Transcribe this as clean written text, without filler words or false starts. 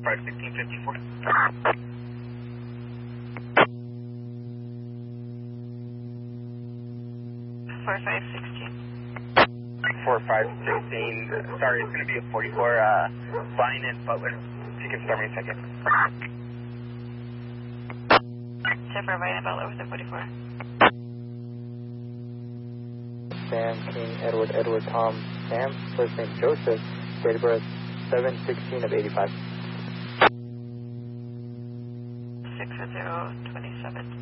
451654. 4516. Sorry, it's going to be a 44. Flying in Butler. If you can start me a second. Chipper, Ryan Butler with the 44. Sam, King, Edward, Edward, Tom, Sam, first name Joseph, date of birth 7/16 of 85. 60027.